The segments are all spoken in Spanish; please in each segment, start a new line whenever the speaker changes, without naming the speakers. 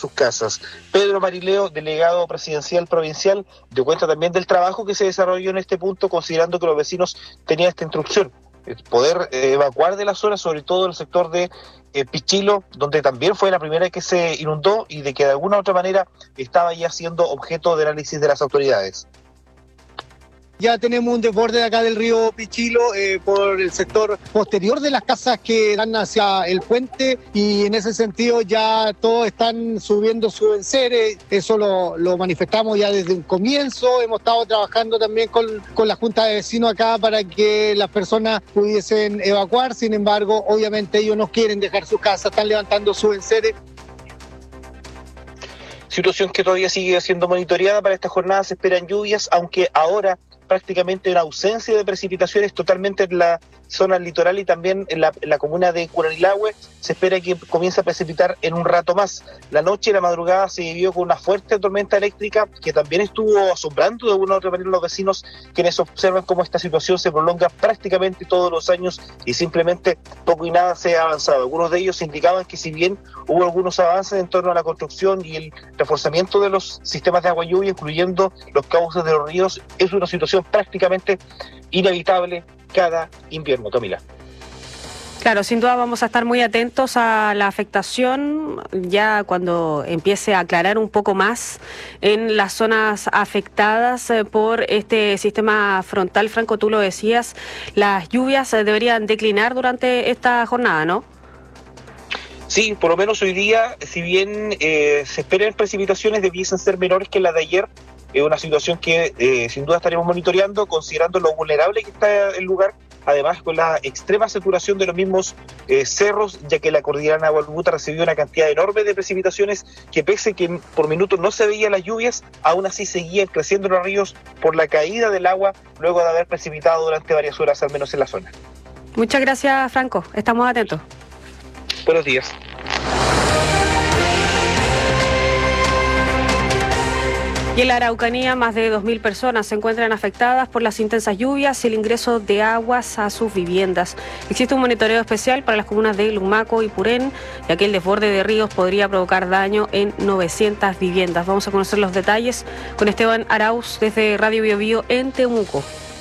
sus casas. Pedro Marileo, delegado presidencial provincial, dio cuenta también del trabajo que se desarrolló en este punto, considerando que los vecinos tenían esta instrucción, poder evacuar de la zona, sobre todo el sector de Pichilo, donde también fue la primera que se inundó y de que de alguna u otra manera estaba ya siendo objeto de análisis de las autoridades.
Ya tenemos un desborde acá del río Pichilo por el sector posterior de las casas que dan hacia el puente, y en ese sentido ya todos están subiendo sus enseres. Eso lo manifestamos ya desde un comienzo. Hemos estado trabajando también con la Junta de Vecinos acá para que las personas pudiesen evacuar. Sin embargo, obviamente ellos no quieren dejar sus casas, están levantando sus enseres.
Situación que todavía sigue siendo monitoreada. Para esta jornada se esperan lluvias, aunque ahora prácticamente en ausencia de precipitaciones totalmente en la zona litoral y también en la comuna de Curanilahue. Se espera que comience a precipitar en un rato más. La noche y la madrugada se vivió con una fuerte tormenta eléctrica que también estuvo asombrando de alguna u otra manera a los vecinos, quienes observan cómo esta situación se prolonga prácticamente todos los años y simplemente poco y nada se ha avanzado. Algunos de ellos indicaban que si bien hubo algunos avances en torno a la construcción y el reforzamiento de los sistemas de agua lluvia, incluyendo los cauces de los ríos, es una situación prácticamente inevitable cada invierno. Camila.
Claro, sin duda vamos a estar muy atentos a la afectación ya cuando empiece a aclarar un poco más en las zonas afectadas por este sistema frontal. Franco, tú lo decías, las lluvias deberían declinar durante esta jornada, ¿no?
Sí, por lo menos hoy día, si bien se esperan precipitaciones, debiesen ser menores que las de ayer. Es una situación que sin duda estaremos monitoreando, considerando lo vulnerable que está el lugar, además con la extrema saturación de los mismos cerros, ya que la cordillera Nahuelbuta recibió una cantidad enorme de precipitaciones que, pese que por minutos no se veían las lluvias, aún así seguían creciendo los ríos por la caída del agua luego de haber precipitado durante varias horas, al menos en la zona.
Muchas gracias, Franco. Estamos atentos.
Buenos días.
Y en la Araucanía, más de 2.000 personas se encuentran afectadas por las intensas lluvias y el ingreso de aguas a sus viviendas. Existe un monitoreo especial para las comunas de Lumaco y Purén, ya que el desborde de ríos podría provocar daño en 900 viviendas. Vamos a conocer los detalles con Esteban Arauz desde Radio Biobío en Temuco.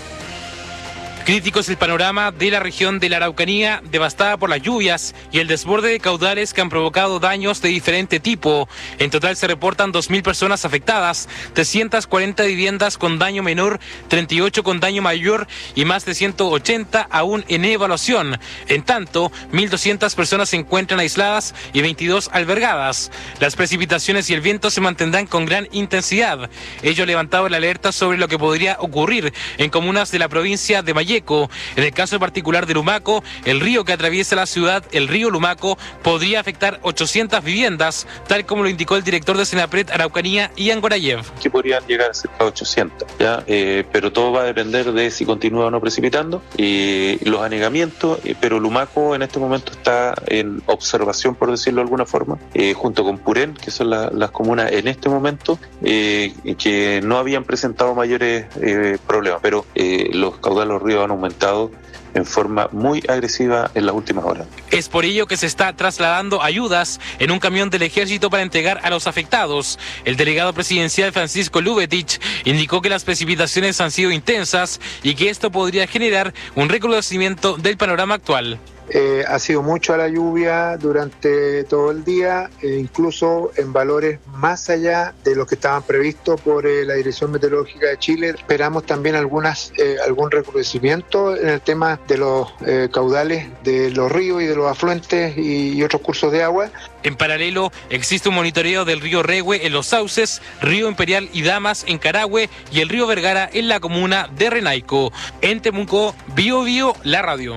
Crítico es el panorama de la región de la Araucanía, devastada por las lluvias y el desborde de caudales que han provocado daños de diferente tipo. En total se reportan 2.000 personas afectadas, 340 viviendas con daño menor, 38 con daño mayor y más de 180 aún en evaluación. En tanto, 1.200 personas se encuentran aisladas y 22 albergadas. Las precipitaciones y el viento se mantendrán con gran intensidad. Ello ha levantado la alerta sobre lo que podría ocurrir en comunas de la provincia de Mayeco. En el caso particular de Lumaco, el río que atraviesa la ciudad, el río Lumaco, podría afectar 800 viviendas, tal como lo indicó el director de Senapred Araucanía, Ian Gorayev.
Que podrían llegar a cerca de 800, ¿ya? Pero todo va a depender de si continúa o no precipitando y los anegamientos, pero Lumaco en este momento está en observación, por decirlo de alguna forma, junto con Purén, que son las comunas en este momento que no habían presentado mayores problemas, pero los caudales de los ríos han aumentado en forma muy agresiva en las últimas horas.
Es por ello que se está trasladando ayudas en un camión del ejército para entregar a los afectados. El delegado presidencial Francisco Lubetich indicó que las precipitaciones han sido intensas y que esto podría generar un recrudecimiento del panorama actual.
Ha sido mucha la lluvia durante todo el día, incluso en valores más allá de lo que estaban previstos por la Dirección Meteorológica de Chile. Esperamos también algún recrudecimiento en el tema de los caudales de los ríos y de los afluentes y otros cursos de agua.
En paralelo, existe un monitoreo del río Rehue en Los Sauces, río Imperial y Damas en Carahue y el río Vergara en la comuna de Renaico. En Temuco, Biobío, la radio.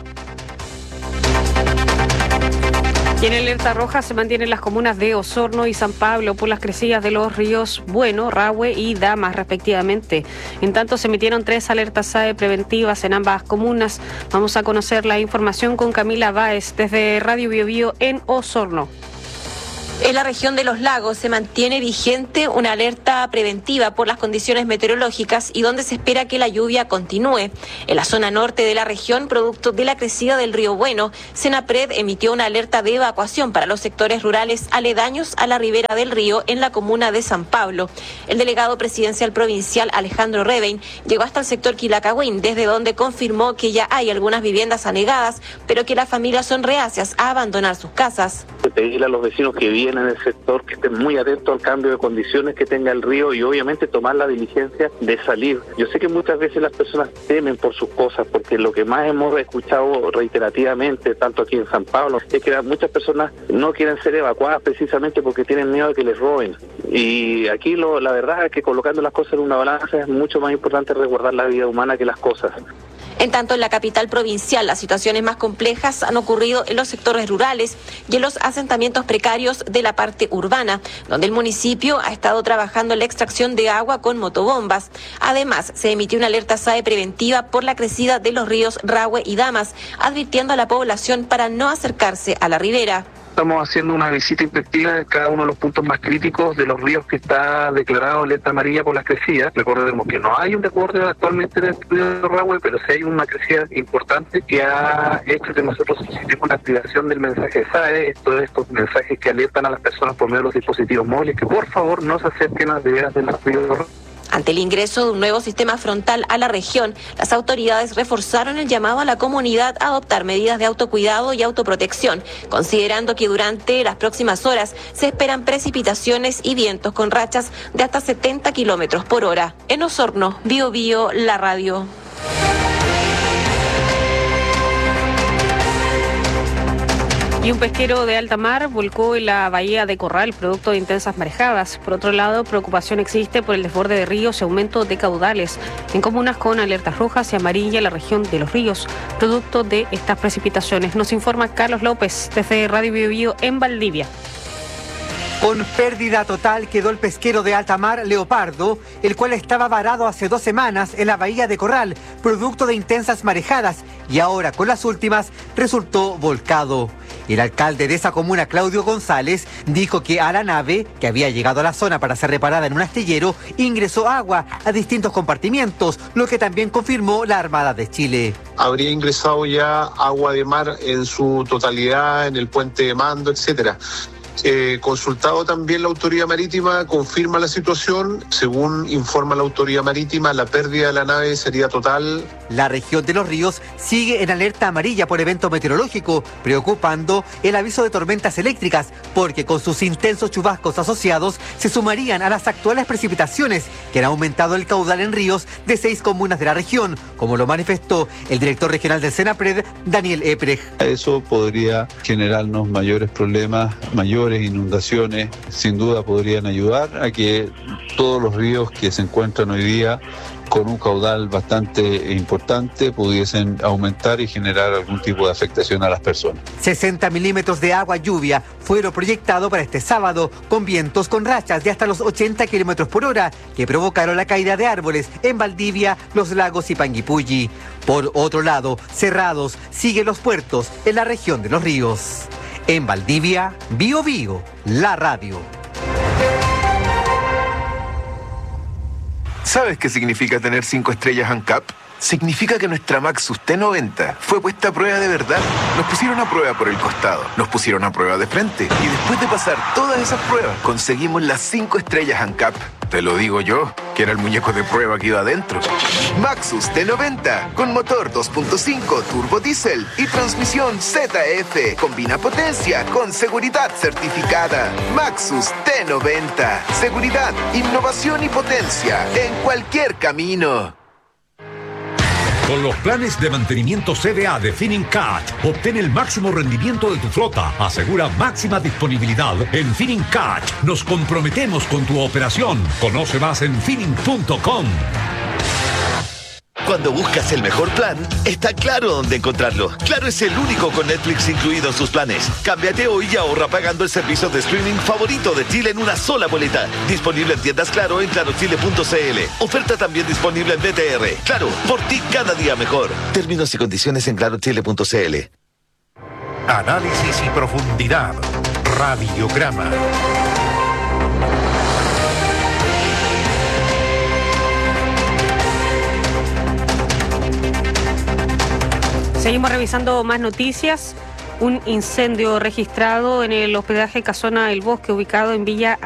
Y en alerta roja se mantienen las comunas de Osorno y San Pablo por las crecidas de los ríos Bueno, Rahue y Damas, respectivamente. En tanto, se emitieron 3 alertas SAE preventivas en ambas comunas. Vamos a conocer la información con Camila Báez desde Radio Biobío en Osorno.
En la región de los lagos se mantiene vigente una alerta preventiva por las condiciones meteorológicas y donde se espera que la lluvia continúe. En la zona norte de la región, producto de la crecida del río Bueno, Senapred emitió una alerta de evacuación para los sectores rurales aledaños a la ribera del río en la comuna de San Pablo. El delegado presidencial provincial Alejandro Rebein llegó hasta el sector Quilacagüín, desde donde confirmó que ya hay algunas viviendas anegadas, pero que las familias son reacias a abandonar sus casas.
Pedirle a los vecinos que viven en el sector que estén muy atentos al cambio de condiciones que tenga el río y obviamente tomar la diligencia de salir. Yo sé que muchas veces las personas temen por sus cosas, porque lo que más hemos escuchado reiterativamente, tanto aquí en San Pablo, es que muchas personas no quieren ser evacuadas precisamente porque tienen miedo de que les roben. Y aquí la verdad es que colocando las cosas en una balanza es mucho más importante resguardar la vida humana que las cosas.
En tanto, en la capital provincial, las situaciones más complejas han ocurrido en los sectores rurales y en los asentamientos precarios de la parte urbana, donde el municipio ha estado trabajando en la extracción de agua con motobombas. Además, se emitió una alerta SAE preventiva por la crecida de los ríos Rahue y Damas, advirtiendo a la población para no acercarse a la ribera.
Estamos haciendo una visita inspectiva de cada uno de los puntos más críticos de los ríos que está declarado alerta amarilla por las crecidas. Recordemos que no hay un desborde actualmente del río Rahue, pero sí hay una crecida importante que ha hecho que nosotros hicimos la activación del mensaje SAE, estos mensajes que alertan a las personas por medio de los dispositivos móviles que por favor no se acerquen a las riberas del río Rahue.
Ante el ingreso de un nuevo sistema frontal a la región, las autoridades reforzaron el llamado a la comunidad a adoptar medidas de autocuidado y autoprotección, considerando que durante las próximas horas se esperan precipitaciones y vientos con rachas de hasta 70 kilómetros por hora. En Osorno, Bio Bio, la radio.
Y un pesquero de alta mar volcó en la bahía de Corral producto de intensas marejadas. Por otro lado, preocupación existe por el desborde de ríos y aumento de caudales en comunas con alertas rojas y amarillas en la región de Los Ríos, producto de estas precipitaciones. Nos informa Carlos López desde Radio Bio Bio en Valdivia.
Con pérdida total quedó el pesquero de alta mar Leopardo, el cual estaba varado hace 2 semanas en la bahía de Corral, producto de intensas marejadas, y ahora con las últimas resultó volcado. El alcalde de esa comuna, Claudio González, dijo que a la nave, que había llegado a la zona para ser reparada en un astillero, ingresó agua a distintos compartimientos, lo que también confirmó la Armada de Chile.
Habría ingresado ya agua de mar en su totalidad en el puente de mando, etcétera. Consultado también la autoridad marítima, confirma la situación. Según informa la autoridad marítima, la pérdida de la nave sería total.
La región de Los Ríos sigue en alerta amarilla por evento meteorológico, preocupando el aviso de tormentas eléctricas, porque con sus intensos chubascos asociados se sumarían a las actuales precipitaciones que han aumentado el caudal en ríos de 6 comunas de la región, como lo manifestó el director regional del Senapred, Daniel Eprej.
Eso podría generarnos mayores problemas, mayores inundaciones. Sin duda podrían ayudar a que todos los ríos que se encuentran hoy día con un caudal bastante importante pudiesen aumentar y generar algún tipo de afectación a las personas.
60 milímetros de agua lluvia fueron proyectados para este sábado, con vientos con rachas de hasta los 80 kilómetros por hora, que provocaron la caída de árboles en Valdivia, Los Lagos y Panguipulli. Por otro lado, cerrados siguen los puertos en la región de Los Ríos. En Valdivia, Bio Bio, la radio.
¿Sabes qué significa tener 5 estrellas ANCAP? Significa que nuestra Maxus T90 fue puesta a prueba de verdad. Nos pusieron a prueba por el costado, nos pusieron a prueba de frente y después de pasar todas esas pruebas conseguimos las 5 estrellas ANCAP. Te lo digo yo, que era el muñeco de prueba que iba adentro. Maxus T90 con motor 2.5 turbo diésel y transmisión ZF. Combina potencia con seguridad certificada. Maxus T90. Seguridad, innovación y potencia en cualquier camino.
Con los planes de mantenimiento CDA de Finincat, obtén el máximo rendimiento de tu flota. Asegura máxima disponibilidad en Finincat. Nos comprometemos con tu operación. Conoce más en Fining.com.
Cuando buscas el mejor plan, está Claro dónde encontrarlo. Claro es el único con Netflix incluido en sus planes. Cámbiate hoy y ahorra pagando el servicio de streaming favorito de Chile en una sola boleta. Disponible en tiendas Claro en clarochile.cl. Oferta también disponible en BTR. Claro, por ti cada día mejor. Términos y condiciones en clarochile.cl.
Análisis y profundidad.
Radiograma.
Seguimos revisando más noticias. Un incendio registrado en el hospedaje Casona El Bosque, ubicado en Villa